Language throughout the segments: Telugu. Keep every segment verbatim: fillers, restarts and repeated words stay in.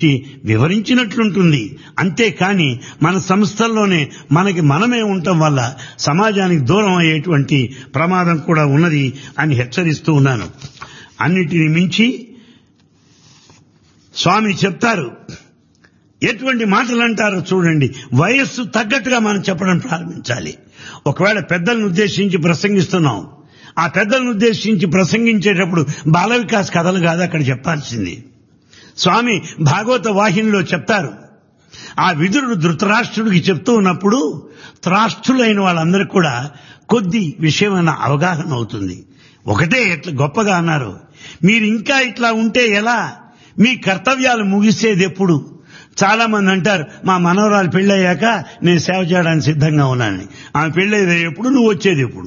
వివరించినట్లుంటుంది. అంతేకాని మన సంస్థల్లోనే మనకి మనమే ఉండటం వల్ల సమాజానికి దూరం అయ్యేటువంటి ప్రమాదం కూడా ఉన్నది అని హెచ్చరిస్తూ ఉన్నాను. అన్నిటిని మించి స్వామి చెప్తారు, ఎటువంటి మాటలు అంటారో చూడండి. వయస్సు తగ్గట్టుగా మనం చెప్పడం ప్రారంభించాలి. ఒకవేళ పెద్దలను ఉద్దేశించి ప్రసంగిస్తున్నాం, ఆ పెద్దలను ఉద్దేశించి ప్రసంగించేటప్పుడు బాల వికాస్ కథలు కాదు అక్కడ చెప్పాల్సింది. స్వామి భాగవత వాహినిలో చెప్తారు, ఆ విదురుడు ధృతరాష్ట్రుడికి చెప్తూ ఉన్నప్పుడు త్రాష్ట్రులైన వాళ్ళందరికీ కూడా కొద్ది విషయమైన అవగాహన అవుతుంది. ఒకటే ఎట్లా గొప్పగా అన్నారు, మీరు ఇంకా ఇట్లా ఉంటే ఎలా, మీ కర్తవ్యాలు ముగిసేది ఎప్పుడు? చాలా మంది అంటారు, మా మనవరాలు పెళ్ళయ్యాక నేను సేవ చేయడానికి సిద్ధంగా ఉన్నానని. ఆమె పెళ్ళయ్యేది ఎప్పుడు, నువ్వు వచ్చేది ఎప్పుడు?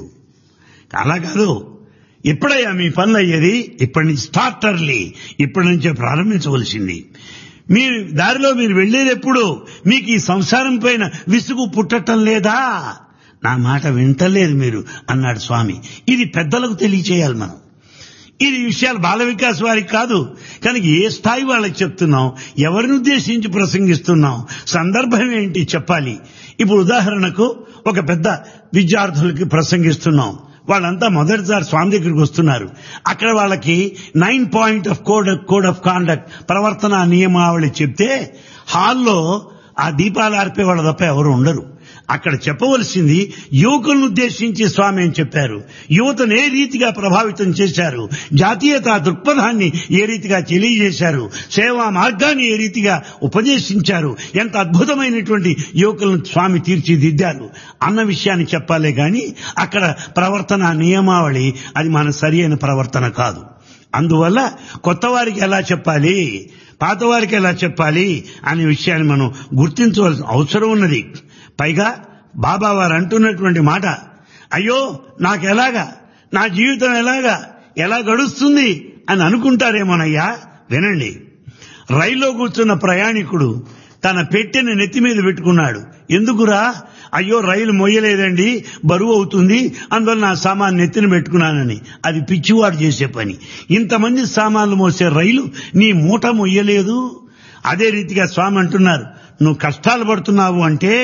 అలా కాదు. ఎప్పుడయ్యా మీ పనులు అయ్యేది? ఇప్పటి నుంచి స్టార్ట్ అర్లీ, ఇప్పటి నుంచే ప్రారంభించవలసింది. మీరు దారిలో మీరు వెళ్లేది ఎప్పుడు? మీకు ఈ సంసారం పైన విసుగు పుట్టటం లేదా? నా మాట వింటలేదు మీరు అన్నాడు స్వామి. ఇది పెద్దలకు తెలియచేయాలి మనం. ఇది విషయాలు బాల వికాస్ వారికి కాదు. కనుక ఏ స్థాయి వాళ్ళకి చెప్తున్నాం, ఎవరిని ఉద్దేశించి ప్రసంగిస్తున్నాం, సందర్భం ఏంటి చెప్పాలి. ఇప్పుడు ఉదాహరణకు ఒక పెద్ద విద్యార్థులకి ప్రసంగిస్తున్నాం. వాళ్ళంతా మొదటిసారి స్వామి దగ్గరికి వస్తున్నారు. అక్కడ వాళ్ళకి nine point of code code of conduct ప్రవర్తన నియమావళి చెప్తే హాల్లో ఆ దీపాలు ఆర్పే వాళ్ళ తప్ప ఎవరు ఉండరు. అక్కడ చెప్పవలసింది యువకులను ఉద్దేశించి స్వామి అని చెప్పారు. యువతను ఏ రీతిగా ప్రభావితం చేశారు, జాతీయతా దృక్పథాన్ని ఏ రీతిగా తెలియజేశారు, సేవా మార్గాన్ని ఏ రీతిగా ఉపదేశించారు, ఎంత అద్భుతమైనటువంటి యువకులను స్వామి తీర్చిదిద్దారు అన్న విషయాన్ని చెప్పాలే గాని అక్కడ ప్రవర్తన నియమావళి అది మన సరి అయిన ప్రవర్తన కాదు. అందువల్ల కొత్త వారికి ఎలా చెప్పాలి, పాత వారికి ఎలా చెప్పాలి అనే విషయాన్ని మనం గుర్తించవలసిన అవసరం ఉన్నది. పైగా బాబా వారు అంటున్నటువంటి మాట, అయ్యో నాకెలాగా, నా జీవితం ఎలాగా, ఎలా గడుస్తుంది అని అనుకుంటారేమోనయ్యా. వినండి, రైల్లో కూర్చున్న ప్రయాణికుడు తన పెట్టెని నెత్తి మీద పెట్టుకున్నాడు. ఎందుకురా? అయ్యో రైలు మొయ్యలేదండి, బరువు అవుతుంది, అందువల్ల నా సామాన్ నెత్తిన పెట్టుకున్నానని. అది పిచ్చివాడు చేసే పని. ఇంతమంది సామాన్లు మోసే రైలు నీ మూట మొయ్యలేదు. అదే రీతిగా స్వామి అంటున్నారు, నువ్వు కష్టాలు పడుతున్నావు అంటే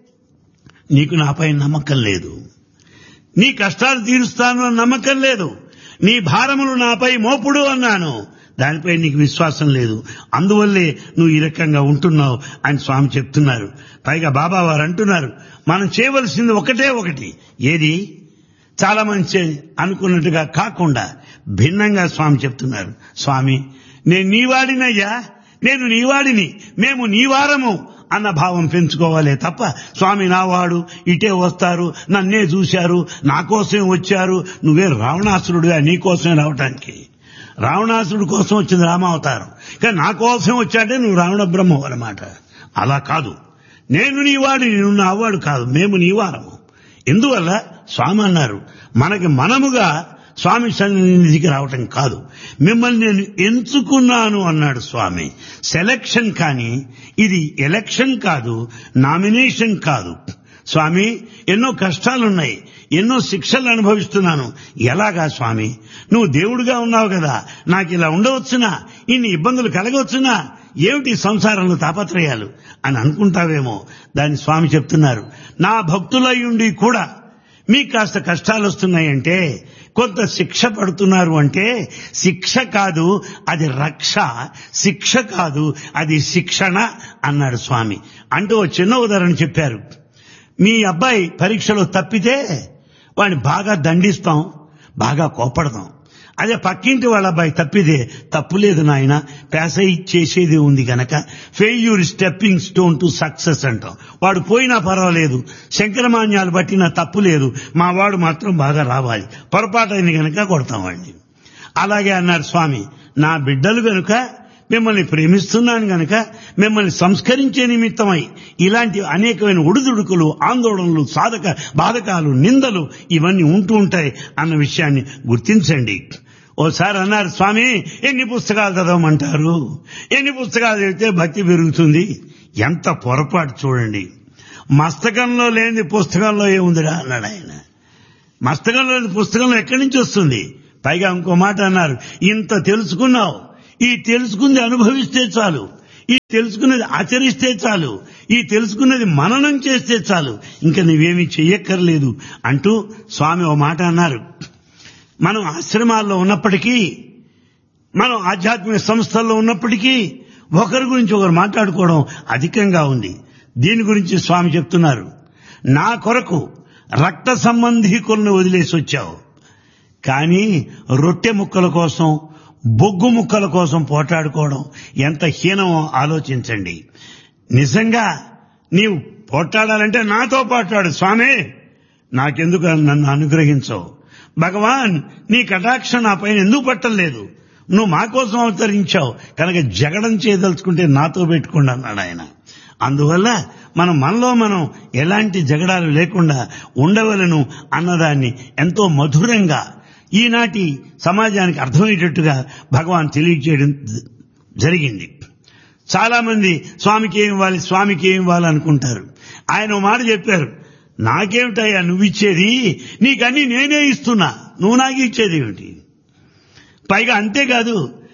నీకు నాపై నమ్మకం లేదు, నీ కష్టాలు తీరుస్తాను అని నమ్మకం లేదు, నీ భారములు నాపై మోపుడు అన్నాను, దానిపై నీకు విశ్వాసం లేదు, అందువల్లే నువ్వు ఈ రకంగా ఉంటున్నావు అని స్వామి చెప్తున్నారు. పైగా బాబా వారు అంటున్నారు, మనం చేయవలసింది ఒకటే ఒకటి. ఏది? చాలా మంచి అనుకున్నట్టుగా కాకుండా భిన్నంగా స్వామి చెప్తున్నారు. స్వామి నేను నీవాడినయ్యా, నేను నీవాడిని, మేము నీవారము అన్న భావం పెంచుకోవాలే తప్ప స్వామి నావాడు, ఇటే వస్తారు, నన్నే చూశారు, నా కోసమే వచ్చారు, నువ్వే రావణాసురుడుగా నీ కోసమే రావటానికి. రావణాసురుడు కోసం వచ్చింది రామావతారం, కానీ నా కోసం వచ్చాడే నువ్వు రావణ బ్రహ్మం అన్నమాట. అలా కాదు, నేను నీవాడిని, నువ్వు నావాడు కాదు, మేము నీవారము. ఎందువల్ల స్వామి అన్నారు, మనకి మనముగా స్వామి సన్నిధికి రావటం కాదు, మిమ్మల్ని నేను ఎంచుకున్నాను అన్నాడు స్వామి. సెలక్షన్ కానీ ఇది ఎలక్షన్ కాదు, నామినేషన్ కాదు. స్వామి ఎన్నో కష్టాలున్నాయి, ఎన్నో శిక్షలు అనుభవిస్తున్నాను. ఎలాగా స్వామి? నువ్వు దేవుడిగా ఉన్నావు కదా, నాకు ఇలా ఉండవచ్చునా, ఇన్ని ఇబ్బందులు కలగవచ్చునా, ఏమిటి సంసారంలో తాపత్రయాలు అని అనుకుంటావేమో. దాన్ని స్వామి చెప్తున్నారు, నా భక్తులయ్యుండి కూడా మీకు కాస్త కష్టాలు వస్తున్నాయంటే, కొంత శిక్ష పడుతున్నారు అంటే శిక్ష కాదు అది రక్ష, శిక్ష కాదు అది శిక్షణ అన్నాడు స్వామి. అంటూ ఓ చిన్న ఉదాహరణ చెప్పారు. మీ అబ్బాయి పరీక్షలో తప్పితే వాడిని బాగా దండిస్తాం, బాగా కోపడతాం. అదే పక్కింటి వాళ్ళ అబ్బాయి తప్పితే తప్పు లేదు నాయన, పేసై చేసేది ఉంది గనక failure stepping stone to success అంటాం. వాడు పోయినా పర్వాలేదు, శంకరమాన్యాలు పట్టినా తప్పు లేదు, మా వాడు మాత్రం బాగా రావాలి, పొరపాటైన గనక కొడతాం వాడిని. అలాగే అన్నారు స్వామి, నా బిడ్డలు గనుక మిమ్మల్ని ప్రేమిస్తున్నాను గనక మిమ్మల్ని సంస్కరించే నిమిత్తమై ఇలాంటి అనేకమైన ఒడిదుడుకులు, ఆందోళనలు, సాధక బాధకాలు, నిందలు ఇవన్నీ ఉంటూ ఉంటాయి అన్న విషయాన్ని గుర్తించండి. ఓసారి అన్నారు స్వామి, ఎన్ని పుస్తకాలు చదవమంటారు, ఎన్ని పుస్తకాలు చదివితే భక్తి పెరుగుతుంది. ఎంత పొరపాటు చూడండి. మస్తకంలో లేని పుస్తకంలో ఏముందిరా అన్నాడు ఆయన. మస్తకంలో లేని పుస్తకంలో ఎక్కడి నుంచి వస్తుంది? పైగా ఇంకో మాట అన్నారు, ఇంత తెలుసుకున్నావు, ఈ తెలుసుకుంది అనుభవిస్తే చాలు, ఈ తెలుసుకున్నది ఆచరిస్తే చాలు, ఈ తెలుసుకున్నది మననం చేస్తే చాలు, ఇంకా నువ్వేమీ చెయ్యక్కర్లేదు అంటూ స్వామి ఓ మాట అన్నారు. మనం ఆశ్రమాల్లో ఉన్నప్పటికీ, మనం ఆధ్యాత్మిక సంస్థల్లో ఉన్నప్పటికీ ఒకరి గురించి ఒకరు మాట్లాడుకోవడం అధికంగా ఉంది. దీని గురించి స్వామి చెప్తున్నారు, నా కొరకు రక్త సంబంధీకులను వదిలేసి వచ్చావు, కానీ రొట్టె ముక్కల కోసం, బొగ్గు ముక్కల కోసం పోట్లాడుకోవడం ఎంత హీనమో ఆలోచించండి. నిజంగా నీవు పోట్లాడాలంటే నాతో పోట్లాడు స్వామి, నాకెందుకు నన్ను అనుగ్రహించవు భగవాన్, నీ కటాక్షం నా పైన ఎందుకు పట్టలేదు, నువ్వు మా కోసం అవతరించావు కనుక జగడం చేయదలుచుకుంటే నాతో పెట్టుకోండి అన్నాడు ఆయన. అందువల్ల మనం మనలో మనం ఎలాంటి జగడాలు లేకుండా ఉండవలను అన్నదాన్ని ఎంతో మధురంగా ఈనాటి సమాజానికి అర్థమయ్యేటట్టుగా భగవాన్ తెలియజేయడం జరిగింది. చాలా మంది స్వామికి ఏం ఇవ్వాలి, స్వామికి ఏం ఇవ్వాలి అనుకుంటారు. ఆయన ఓ మాట చెప్పారు, నాకేమిటయ్యా నువ్విచ్చేది, నీకన్నీ నేనే ఇస్తున్నా, నువ్వు నాకు ఇచ్చేది ఏమిటి? పైగా అంతేకాదు,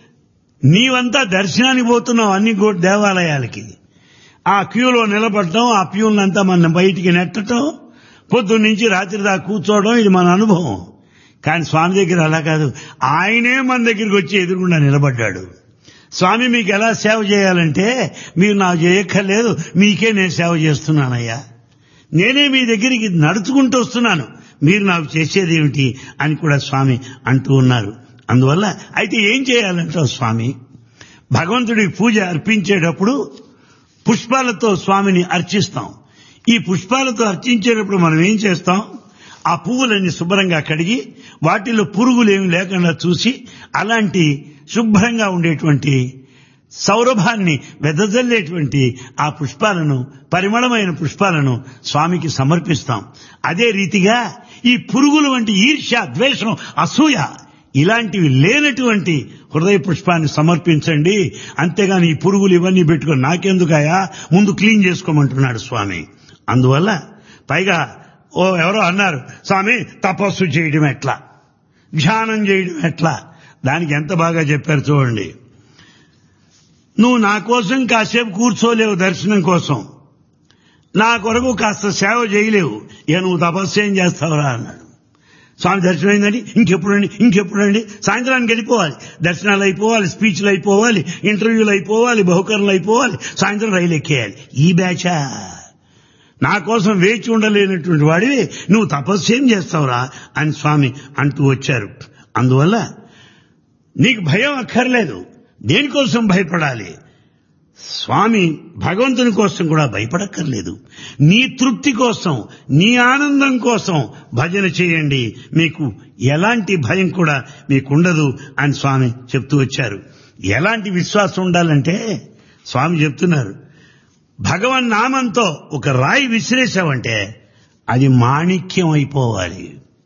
నీవంతా దర్శనానికి పోతున్నావు అన్ని దేవాలయాలకి, ఆ క్యూలో నిలబడటం, ఆ ప్యూలంతా మన బయటికి నెట్టడం, పొద్దున్నుంచి రాత్రి దాకా కూర్చోవడం, ఇది మన అనుభవం. కానీ స్వామి దగ్గర అలా కాదు, ఆయనే మన దగ్గరికి వచ్చి ఎదురుగుండా నిలబడ్డాడు. స్వామి మీకు ఎలా సేవ చేయాలంటే, మీరు నాకు చేయక్కర్లేదు, మీకే నేను సేవ చేస్తున్నానయ్యా, నేనే మీ దగ్గరికి నడుచుకుంటూ వస్తున్నాను, మీరు నాకు చేసేది ఏమిటి అని కూడా స్వామి అంటూ ఉన్నారు. అందువల్ల అయితే ఏం చేయాలంటావు స్వామి, భగవంతుడికి పూజ అర్పించేటప్పుడు పుష్పాలతో స్వామిని అర్చిస్తాం. ఈ పుష్పాలతో అర్చించేటప్పుడు మనం ఏం చేస్తాం, ఆ పువ్వులన్నీ శుభ్రంగా కడిగి వాటిలో పురుగులేమి లేకుండా చూసి అలాంటి శుభ్రంగా ఉండేటువంటి సౌరభాన్ని వెదజల్లేటువంటి ఆ పుష్పాలను, పరిమళమైన పుష్పాలను స్వామికి సమర్పిస్తాం. అదే రీతిగా ఈ పురుగులు వంటి ఈర్ష్య, ద్వేషం, అసూయ ఇలాంటివి లేనటువంటి హృదయ పుష్పాన్ని సమర్పించండి. అంతేగాని ఈ పురుగులు ఇవన్నీ పెట్టుకొని నాకెందుకయా, ముందు క్లీన్ చేసుకోమంటున్నాడు స్వామి. అందువల్ల పైగా ఓ ఎవరో అన్నారు, స్వామి తపస్సు చేయడం ఎట్లా, ధ్యానం చేయడం ఎట్లా, దానికి ఎంత బాగా చెప్పారు చూడండి. నువ్వు నా కోసం కాసేపు కూర్చోలేవు దర్శనం కోసం, నా కొరకు కాస్త సేవ చేయలేవు, ఇక నువ్వు తపస్సు ఏం చేస్తావురా అన్నాడు. స్వామి దర్శనం అయిందండి, ఇంకెప్పుడండి ఇంకెప్పుడండి సాయంత్రానికి వెళ్ళిపోవాలి, దర్శనాలు అయిపోవాలి, స్పీచ్లు అయిపోవాలి, ఇంటర్వ్యూలు అయిపోవాలి, బహుకరణలు అయిపోవాలి, సాయంత్రం రైలు ఎక్కేయాలి. ఈ బ్యాచా? నా కోసం వేచి ఉండలేనటువంటి వాడివి నువ్వు తపస్సు ఏం చేస్తావురా అని స్వామి అంటూ వచ్చారు. అందువల్ల నీకు భయం అక్కర్లేదు, దేనికోసం భయపడాలి, స్వామి భగవంతుని కోసం కూడా భయపడక్కర్లేదు. నీ తృప్తి కోసం, నీ ఆనందం కోసం భజన చేయండి, మీకు ఎలాంటి భయం కూడా మీకుండదు అని స్వామి చెప్తూ వచ్చారు. ఎలాంటి విశ్వాసం ఉండాలంటే స్వామి చెప్తున్నారు, భగవన్ నామంతో ఒక రాయి విసిరేసావంటే అది మాణిక్యం అయిపోవాలి.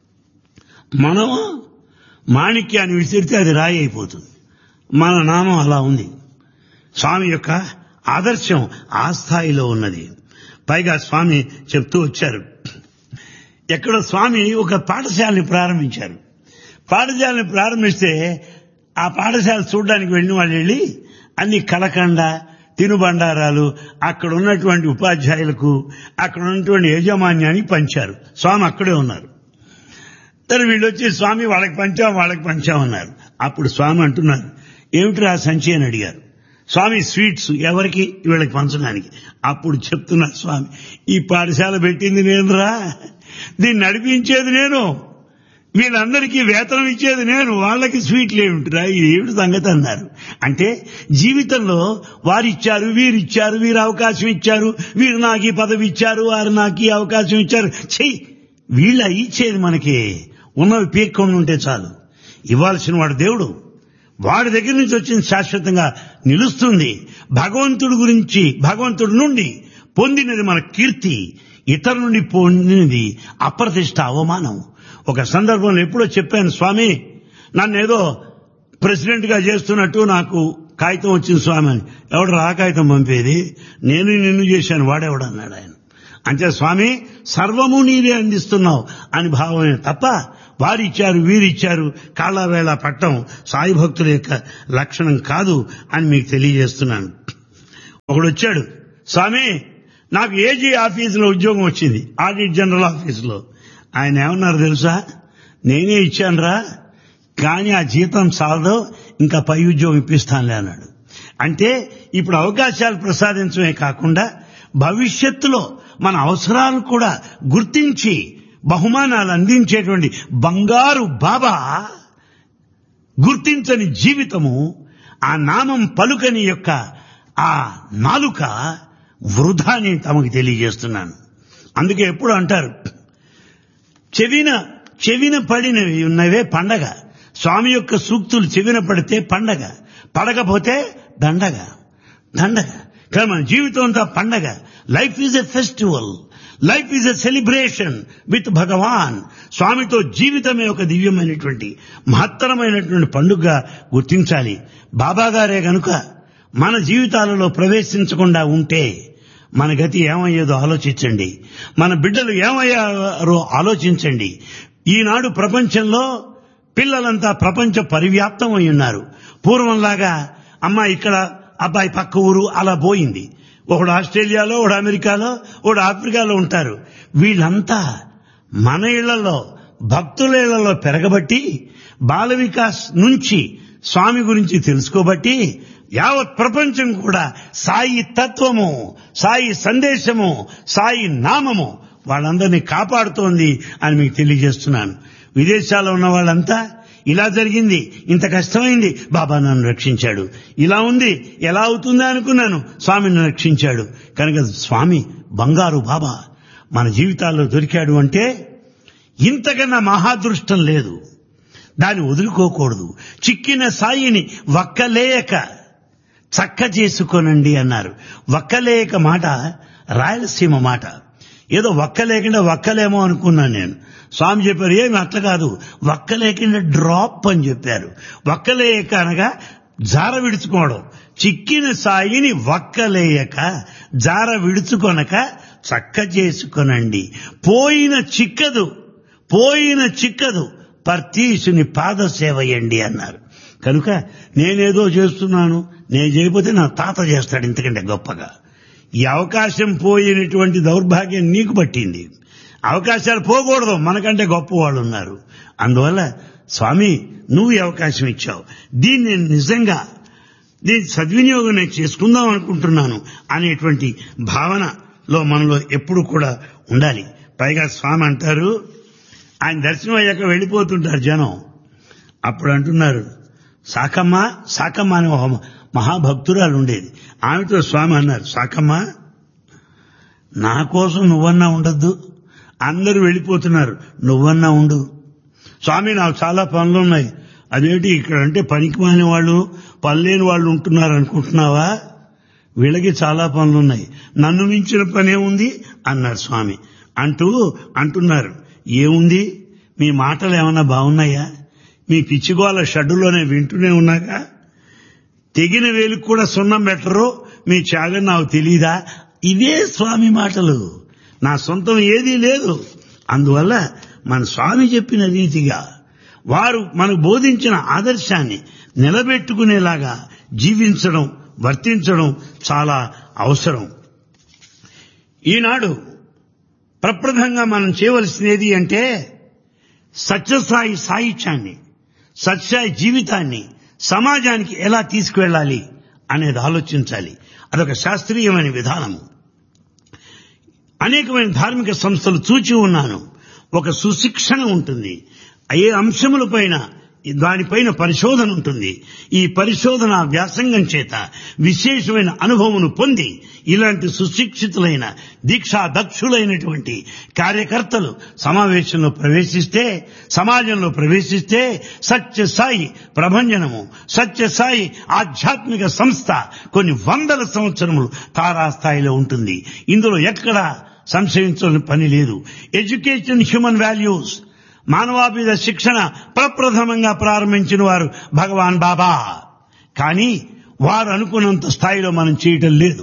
మనం మాణిక్యాన్ని విసిరితే అది రాయి అయిపోతుంది. మన నామం అలా ఉంది. స్వామి యొక్క ఆదర్శం ఆ స్థాయిలో ఉన్నది. పైగా స్వామి చెప్తూ వచ్చారు, ఎక్కడో స్వామి ఒక పాఠశాలని ప్రారంభించారు. పాఠశాలని ప్రారంభిస్తే ఆ పాఠశాల చూడడానికి వెళ్ళిన వాళ్ళు వెళ్ళి అన్ని కలకండ, తినుబండారాలు అక్కడ ఉన్నటువంటి ఉపాధ్యాయులకు, అక్కడ ఉన్నటువంటి యాజమాన్యానికి పంచారు. స్వామి అక్కడే ఉన్నారు. సరే వీళ్ళు వచ్చి స్వామి వాళ్ళకి పంచాం వాళ్ళకి పంచామన్నారు. అప్పుడు స్వామి అంటున్నారు, ఏమిటి ఆ సంచి అని అడిగారు. స్వామి స్వీట్స్ ఎవరికి, వీళ్ళకి పంచడానికి. అప్పుడు చెప్తున్నారు స్వామి, ఈ పాఠశాల పెట్టింది నేను రా, దీన్ని నడిపించేది నేను, వీళ్ళందరికీ వేతనం ఇచ్చేది నేను, వాళ్ళకి స్వీట్లు ఏమిటిరా, ఇది ఏమిటి సంగతి అన్నారు. అంటే జీవితంలో వారిచ్చారు, వీరిచ్చారు, వీరు అవకాశం ఇచ్చారు, వీరు నాకు ఈ పదవి ఇచ్చారు, వారు నాకు ఈ అవకాశం ఇచ్చారు, చెయ్యి వీళ్ళ ఇచ్చేది మనకి ఉన్నవి పీక్కొని ఉంటే చాలు. ఇవ్వాల్సిన వాడు దేవుడు, వాడి దగ్గర నుంచి వచ్చింది శాశ్వతంగా నిలుస్తుంది. భగవంతుడి గురించి, భగవంతుడి నుండి పొందినది మన కీర్తి, ఇతరుల నుండి పొందినది అప్రతిష్ట, అవమానం. ఒక సందర్భంలో ఎప్పుడో చెప్పాను, స్వామి నన్ను ఏదో ప్రెసిడెంట్ గా చేస్తున్నట్టు నాకు కాగితం వచ్చింది స్వామి అని. ఎవడు రా కాగితం పంపేది, నేను నిన్ను చేశాను, వాడెవడన్నాడు ఆయన. అంటే స్వామి సర్వము నీవే అందిస్తున్నావు అని భావమే తప్ప వారిచ్చారు వీరిచ్చారు కాళ్ళవేళ పట్టం సాయి భక్తుల యొక్క లక్షణం కాదు అని మీకు తెలియజేస్తున్నాను. ఒకడు వచ్చాడు, స్వామి నాకు ఏజీ ఆఫీసులో ఉద్యోగం వచ్చింది, ఆడిట్ జనరల్ ఆఫీసులో. ఆయన ఏమన్నారు తెలుసా, నేనే ఇచ్చానురా, కానీ ఆ జీతం చాలదు, ఇంకా పై ఉద్యోగం ఇప్పిస్తానులే అన్నాడు. అంటే ఇప్పుడు అవకాశాలు ప్రసాదించడమే కాకుండా భవిష్యత్తులో మన అవసరాలు కూడా గుర్తించి బహుమానాలు అందించేటువంటి బంగారు బాబా గుర్తించని జీవితము, ఆ నామం పలుకని యొక్క ఆ నాలుక వృధా అని తమకు తెలియజేస్తున్నాను. అందుకే ఎప్పుడు అంటారు, చెవిన చెవిన పడినవి ఉన్నవే పండగ. స్వామి యొక్క సూక్తులు చెవిన పడితే పండగ, పడకపోతే దండగ దండగ కానీ మన జీవితం అంతా పండగ. Life is a festival, life is a celebration with భగవాన్. స్వామితో జీవితమే ఒక దివ్యమైనటువంటి మహత్తరమైనటువంటి పండుగ గుర్తించాలి. బాబా గారే గనుక మన జీవితాలలో ప్రవేశించకుండా ఉంటే మన గతి ఏమయ్యేదో ఆలోచించండి, మన బిడ్డలు ఏమయ్యారో ఆలోచించండి. ఈనాడు ప్రపంచంలో పిల్లలంతా ప్రపంచ పరివ్యాప్తం అయి ఉన్నారు. పూర్వంలాగా అమ్మ ఇక్కడ అబ్బాయి పక్క ఊరు అలా పోయింది. ఒకడు ఆస్ట్రేలియాలో, ఒకడు అమెరికాలో, ఒకడు ఆఫ్రికాలో ఉంటారు. వీళ్ళంతా మన ఇళ్లలో భక్తుల ఇళ్లలో పెరగబట్టి బాల వికాస్ నుంచి స్వామి గురించి తెలుసుకోబట్టి యావత్ ప్రపంచం కూడా సాయి తత్వము, సాయి సందేశము, సాయి నామము వాళ్ళందరినీ కాపాడుతోంది అని మీకు తెలియజేస్తున్నాను. విదేశాల్లో ఉన్న వాళ్ళంతా ఇలా జరిగింది, ఇంత కష్టమైంది, బాబా నన్ను రక్షించాడు, ఇలా ఉంది, ఎలా అవుతుందా అనుకున్నాను, స్వామి నన్ను రక్షించాడు. కనుక స్వామి బంగారు బాబా మన జీవితాల్లో దొరికాడు అంటే ఇంతకన్నా మహాదృష్టం లేదు. దాన్ని వదులుకోకూడదు. చిక్కిన సాయిని వక్కలేయక చక్క చేసుకోనండి అన్నారు. వక్కలేయక మాట రాయలసీమ మాట. ఏదో వక్కలేకుండా వక్కలేమో అనుకున్నాను నేను. స్వామి చెప్పారు, ఏమి అట్లా కాదు, వక్కలేకుండా డ్రాప్ అని చెప్పారు. వక్కలేయక అనగా జార విడుచుకోవడం. చిక్కిన సాయిని వక్కలేయక జార విడుచుకొనక చక్క చేసుకొనండి. పోయిన చిక్కదు పోయిన చిక్కదు పర్తీసుని పాద సేవయండి అన్నారు. కనుక నేనేదో చేస్తున్నాను, నేను చేయకపోతే నా తాత చేస్తాడు ఇంతకంటే గొప్పగా. ఈ అవకాశం పోయినటువంటి దౌర్భాగ్యం నీకు పట్టింది. అవకాశాలు పోకూడదు, మనకంటే గొప్ప వాళ్ళు ఉన్నారు. అందువల్ల స్వామి నువ్వు ఈ అవకాశం ఇచ్చావు, దీన్ని నిజంగా దీని సద్వినియోగం నేను చేసుకుందాం అనుకుంటున్నాను అనేటువంటి భావనలో మనలో ఎప్పుడు కూడా ఉండాలి. పైగా స్వామి అంటారు, ఆయన దర్శనం అయ్యాక వెళ్ళిపోతుంటారు జనం. అప్పుడు అంటున్నారు, సాకమ్మ సాకమ్మ అనే ఒక మహాభక్తురాలు ఉండేది. ఆమెతో స్వామి అన్నారు, సాకమ్మ నా కోసం నువ్వన్నా ఉండద్దు, అందరూ వెళ్ళిపోతున్నారు, నువ్వన్నా ఉండు. స్వామి నాకు చాలా పనులున్నాయి. అదేంటి ఇక్కడ అంటే పనికి మాని వాళ్ళు పనిలేని వాళ్ళు ఉంటున్నారు అనుకుంటున్నావా? వీళ్ళకి చాలా పనులున్నాయి, నన్ను మించిన పనే ఉంది అన్నారు స్వామి. అంటూ అంటున్నారు, ఏముంది మీ మాటలు ఏమన్నా బాగున్నాయా? మీ పిచ్చిగోల షడ్డులోనే వింటూనే ఉన్నాగా, తెగిన వేలుకు కూడా సున్నం పెట్టరు, మీ త్యాగం నాకు తెలీదా? ఇవే స్వామి మాటలు, నా సొంతం ఏదీ లేదు. అందువల్ల మన స్వామి చెప్పిన రీతిగా వారు మనకు బోధించిన ఆదర్శాన్ని నిలబెట్టుకునేలాగా జీవించడం, వర్తించడం చాలా అవసరం. ఈనాడు ప్రప్రథంగా మనం చేయవలసినది అంటే సత్యసాయి సాహిత్యాన్ని, సత్యసాయి జీవితాన్ని సమాజానికి ఎలా తీసుకువెళ్ళాలి అనేది ఆలోచించాలి. అదొక శాస్త్రీయమైన విధానము. అనేకమైన ధార్మిక సంస్థలు చూచి ఉన్నాను. ఒక సుశిక్షణ ఉంటుంది, ఏ అంశములపైన దానిపైన పరిశోధన ఉంటుంది. ఈ పరిశోధన వ్యాసంగం చేత విశేషమైన అనుభవమును పొంది ఇలాంటి సుశిక్షితులైన దీక్షా దక్షులైనటువంటి కార్యకర్తలు సమావేశంలో ప్రవేశిస్తే, సమాజంలో ప్రవేశిస్తే సత్యసాయి ప్రభంజనము, సత్యసాయి ఆధ్యాత్మిక సంస్థ కొన్ని వందల సంవత్సరములు తారాస్థాయిలో ఉంటుంది. ఇందులో ఎక్కడా సంశయించాల్సిన పని లేదు. ఎడ్యుకేషన్, హ్యూమన్ వాల్యూస్, మానవాభిద శిక్షణ ప్రప్రథమంగా ప్రారంభించిన వారు భగవాన్ బాబా. కానీ వారు అనుకున్నంత స్థాయిలో మనం చేయటం లేదు.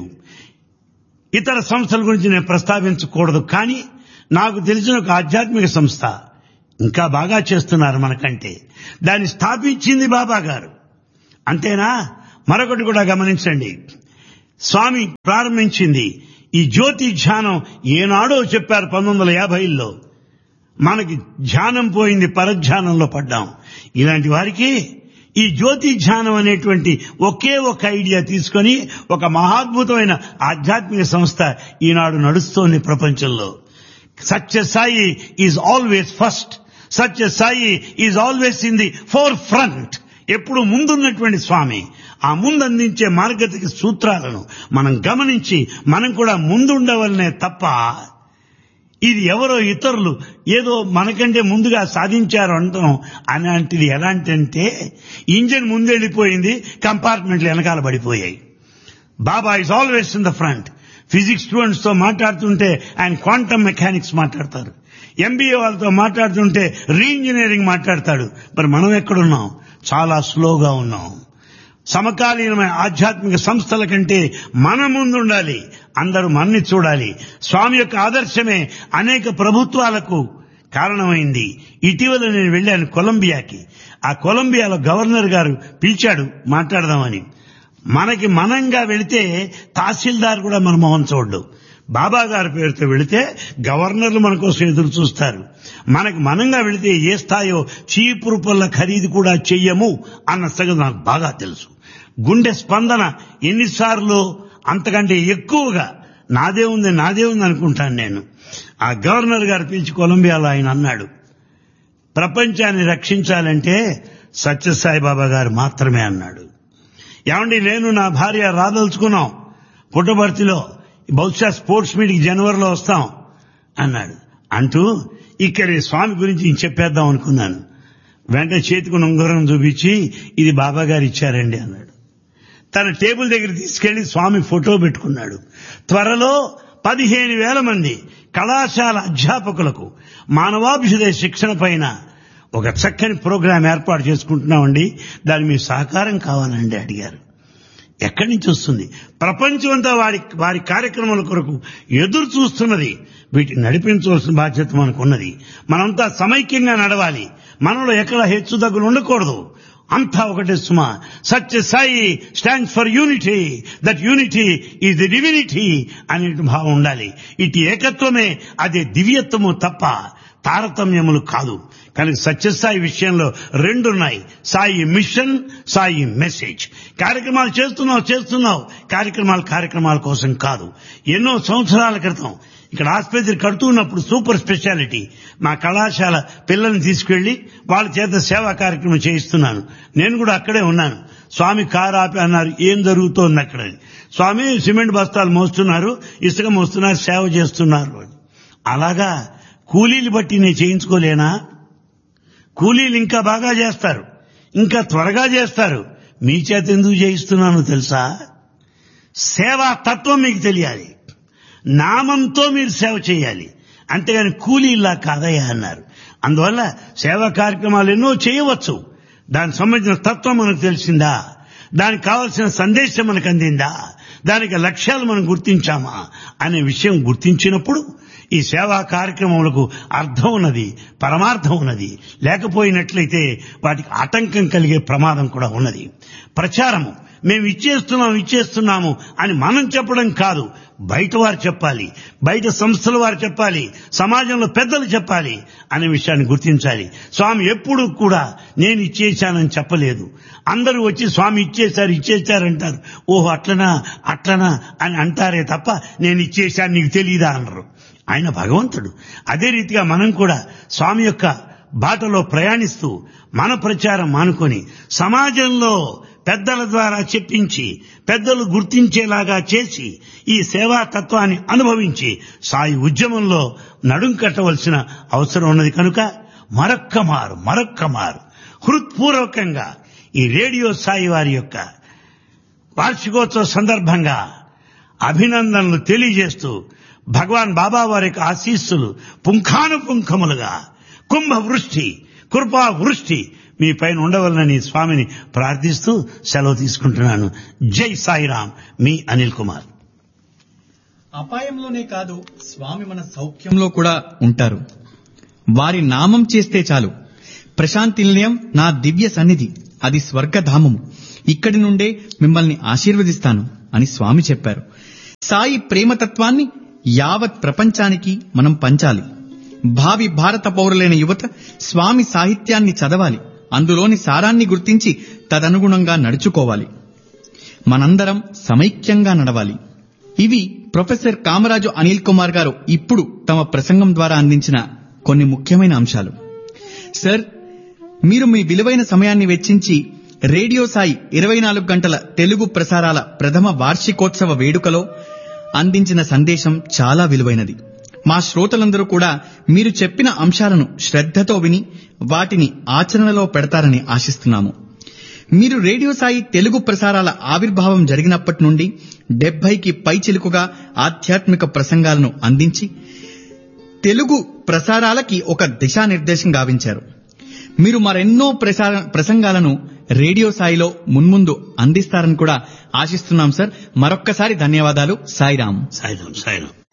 ఇతర సంస్థల గురించి నేను ప్రస్తావించకూడదు, కానీ నాకు తెలిసిన ఒక ఆధ్యాత్మిక సంస్థ ఇంకా బాగా చేస్తున్నారు మనకంటే. దాన్ని స్థాపించింది బాబా గారు. అంతేనా? మరొకటి కూడా గమనించండి, స్వామి ప్రారంభించింది. ఈ జ్యోతి ధ్యానం ఏనాడో చెప్పారు పంతొమ్మిది వందల యాభైలో. మనకి ధ్యానం పోయింది, పరధ్యానంలో పడ్డాం. ఇలాంటి వారికి ఈ జ్యోతి ధ్యానం అనేటువంటి ఒకే ఒక ఐడియా తీసుకొని ఒక మహాద్భుతమైన ఆధ్యాత్మిక సంస్థ ఈనాడు నడుస్తోంది ప్రపంచంలో. సత్య Sai is always first. Satya Sai is always in the four front. ఎప్పుడు ముందున్నటువంటి స్వామి. ఆ ముందు అందించే మార్గతిక సూత్రాలను మనం గమనించి మనం కూడా ముందుండవలనే తప్ప ఇది ఎవరో ఇతరులు ఏదో మనకంటే ముందుగా సాధించారు అంటాం. అలాంటిది ఎలాంటిదంటే ఇంజిన్ ముందెళ్ళిపోయింది, కంపార్ట్మెంట్లు వెనకాల పడిపోయాయి. బాబా is always in the front. Physics students తో మాట్లాడుతుంటే ఆయన క్వాంటమ్ మెకానిక్స్ మాట్లాడతారు. ఎంబీఏ వాళ్ళతో మాట్లాడుతుంటే రీఇంజనీరింగ్ మాట్లాడతాడు. మరి మనం ఎక్కడున్నాం? చాలా స్లోగా ఉన్నాం. సమకాలీనమైన ఆధ్యాత్మిక సంస్థల కంటే మన ముందుండాలి. అందరూ మన్ని చూడాలి. స్వామి యొక్క ఆదర్శమే అనేక ప్రభుత్వాలకు కారణమైంది. ఇటీవల నేను వెళ్ళాను కొలంబియాకి. ఆ కొలంబియాలో గవర్నర్ గారు పిలిచాడు మాట్లాడదామని. మనకి మనంగా వెళితే తహసీల్దార్ కూడా మన మొహం చూడ్డు. బాబా గారి పేరుతో వెళితే గవర్నర్లు మన కోసం ఎదురు చూస్తారు. మనకి మనంగా వెళితే ఏ స్థాయో చీపురు పళ్ళ ఖరీదు కూడా చెయ్యము అన్న సంగతి నాకు బాగా తెలుసు. గుండె స్పందన ఎన్నిసార్లు అంతకంటే ఎక్కువగా నాదే ఉంది నాదే ఉంది అనుకుంటాను నేను. ఆ గవర్నర్ గారు పిలిచి కొలంబియాలో ఆయన అన్నాడు, ప్రపంచాన్ని రక్షించాలంటే సత్యసాయి బాబా గారు మాత్రమే అన్నాడు. ఏమండి, నేను నా భార్య రాదలుచుకున్నాం పుట్టబర్తిలో, బహుశా స్పోర్ట్స్ మీట్కి జనవరిలో వస్తాం అన్నాడు. అంటూ ఇక్కడ స్వామి గురించి చెప్పేద్దాం అనుకున్నాను. వెంటనే చేతికి ఉంగరం చూపించి ఇది బాబా గారు ఇచ్చారండి అన్నాడు. తన టేబుల్ దగ్గర తీసుకెళ్లి స్వామి ఫోటో పెట్టుకున్నాడు. త్వరలో పదిహేను వేల మంది కళాశాల అధ్యాపకులకు మానవాభ్యుదయ శిక్షణ పైన ఒక చక్కని ప్రోగ్రాం ఏర్పాటు చేసుకుంటున్నామండి, దాని మీ సహకారం కావాలండి అడిగారు. ఎక్కడి నుంచి వస్తుంది? ప్రపంచం అంతా వారి వారి కార్యక్రమాల కొరకు ఎదురు చూస్తున్నది. వీటిని నడిపించవలసిన బాధ్యత మనకున్నది. మనంతా సమైక్యంగా నడవాలి. మనలో ఎక్కడ హెచ్చు తగ్గులు ఉండకూడదు. అంతా ఒకటే సుమా. సత్య Sai stands for unity. That unity is the divinity అనే భావం ఉండాలి. ఇటు ఏకత్వమే అదే దివ్యత్వము తప్ప తారతమ్యములు కాదు. కనుక సత్యసాయి విషయంలో రెండున్నాయి, సాయి మిషన్, సాయి మెసేజ్. కార్యక్రమాలు చేస్తున్నావు చేస్తున్నావు కార్యక్రమాలు కార్యక్రమాల కోసం కాదు. ఎన్నో సంవత్సరాల క్రితం ఇక్కడ ఆసుపత్రి కడుతున్నప్పుడు సూపర్ స్పెషాలిటీ మా కళాశాల పిల్లల్ని తీసుకెళ్లి వాళ్ళ చేత సేవా కార్యక్రమం చేయిస్తున్నాను. నేను కూడా అక్కడే ఉన్నాను. స్వామి కారు ఆపి అన్నారు, ఏం జరుగుతోంది అక్కడ? స్వామి సిమెంట్ బస్తాలు మోస్తున్నారు, ఇసుక మోస్తున్నారు, సేవ చేస్తున్నారు. అలాగా కూలీలు బట్టి నేను చేయించుకోలేనా? కూలీలు ఇంకా బాగా చేస్తారు, ఇంకా త్వరగా చేస్తారు. మీ చేత ఎందుకు చేయిస్తున్నానో తెలుసా? సేవా తత్వం మీకు తెలియాలి. నామంతో మీరు సేవ చేయాలి, అంతేగాని కూలీలా కాదయ్యా అన్నారు. అందువల్ల సేవా కార్యక్రమాలు ఎన్నో చేయవచ్చు. దానికి సంబంధించిన తత్వం మనకు తెలిసిందా? దానికి కావాల్సిన సందేశం మనకు అందిందా? దానికి లక్ష్యాలు మనం గుర్తించామా అనే విషయం గుర్తించినప్పుడు ఈ సేవా కార్యక్రమములకు అర్థం ఉన్నది, పరమార్థం ఉన్నది. లేకపోయినట్లయితే వాటికి ఆటంకం కలిగే ప్రమాదం కూడా ఉన్నది. ప్రచారము మేము ఇచ్చేస్తున్నాం ఇచ్చేస్తున్నాము అని మనం చెప్పడం కాదు, బయట వారు చెప్పాలి, బయట సంస్థల వారు చెప్పాలి, సమాజంలో పెద్దలు చెప్పాలి అనే విషయాన్ని గుర్తించాలి. స్వామి ఎప్పుడు కూడా నేను ఇచ్చేశానని చెప్పలేదు. అందరూ వచ్చి స్వామి ఇచ్చేశారు ఇచ్చేశారంటారు. ఓహో అట్లనా అట్లనా అని అంటారే తప్ప నేను ఇచ్చేశాను నీకు తెలీదా అనరు. ఆయన భగవంతుడు. అదే రీతిగా మనం కూడా స్వామి యొక్క బాటలో ప్రయాణిస్తూ మన ప్రచారం మానుకొని సమాజంలో పెద్దల ద్వారా చెప్పించి పెద్దలు గుర్తించేలాగా చేసి ఈ సేవా తత్వాన్ని అనుభవించి సాయి ఉద్యమంలో నడుం కట్టవలసిన అవసరం ఉన్నది. కనుక మరొక్క మారు మరొక్క మారు హృత్పూర్వకంగా ఈ రేడియో సాయి వారి యొక్క వార్షికోత్సవ సందర్భంగా అభినందనలు తెలియజేస్తూ భగవాన్ బాబా వారి యొక్క ఆశీస్సులు పుంఖానుపుంఖములుగా కుంభ వృష్టి కృపా వృష్టి మీ పైన ఉండవలనని స్వామిని ప్రార్థిస్తూ సెలవు తీసుకుంటున్నాను. జై సాయిరాం, మీ అనిల్ కుమార్. అపాయంలోనే కాదు, స్వామి మన సౌఖ్యంలో కూడా ఉంటారు. వారి నామం చేస్తే చాలు. ప్రశాంతి నిలయం నా దివ్య సన్నిధి, అది స్వర్గధామము. ఇక్కడి నుండే మిమ్మల్ని ఆశీర్వదిస్తాను అని స్వామి చెప్పారు. సాయి ప్రేమతత్వాన్ని యావత్ ప్రపంచానికి మనం పంచాలి. భావి భారత పౌరులైన యువత స్వామి సాహిత్యాన్ని చదవాలి, అందులోని సారాన్ని గుర్తించి తదనుగుణంగా నడుచుకోవాలి. మనందరం సమైక్యంగా నడవాలి. ఇవి ప్రొఫెసర్ కామరాజు అనిల్ కుమార్ గారు ఇప్పుడు తమ ప్రసంగం ద్వారా అందించిన కొన్ని ముఖ్యమైన అంశాలు. సార్, మీరు మీ విలువైన సమయాన్ని వెచ్చించి రేడియో సాయి ఇరవై నాలుగు గంటల తెలుగు ప్రసారాల ప్రథమ వార్షికోత్సవ వేడుకలో అందించిన సందేశం చాలా విలువైనది. మా శ్రోతలందరూ కూడా మీరు చెప్పిన అంశాలను శ్రద్ధతో విని వాటిని ఆచరణలో పెడతారని ఆశిస్తున్నాము. మీరు రేడియో సాయి తెలుగు ప్రసారాల ఆవిర్భావం జరిగినప్పటి నుండి డెబ్బైకి పైచిలుకుగా ఆధ్యాత్మిక ప్రసంగాలను అందించి తెలుగు ప్రసారాలకి ఒక దిశానిర్దేశం గావించారు. మీరు మరెన్నో ప్రసార ప్రసంగాలను రేడియో సాయిలో మున్ముందు అందిస్తారని కూడా ఆశిస్తున్నాం సార్. మరొక్కసారి ధన్యవాదాలు. సాయిరాం. సాయిరాం సాయిరాం